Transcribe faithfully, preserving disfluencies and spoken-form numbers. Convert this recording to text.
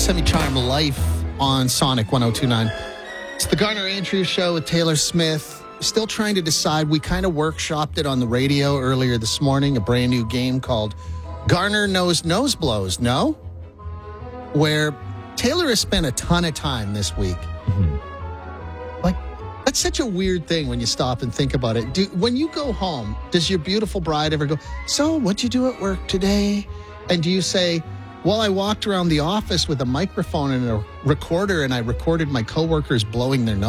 Semi-Charm Life on Sonic one oh two point nine. It's the Garner Andrews Show with Taylor Smith. Still trying to decide. We kind of workshopped it on the radio earlier this morning, a brand new game called Garner Knows Nose Blows, no? Where Taylor has spent a ton of time this week. Mm-hmm. Like, that's such a weird thing when you stop and think about it. Do, when you go home, does your beautiful bride ever go, so what'd you do at work today? And do you say, well, I walked around the office with a microphone and a recorder and I recorded my coworkers blowing their nose?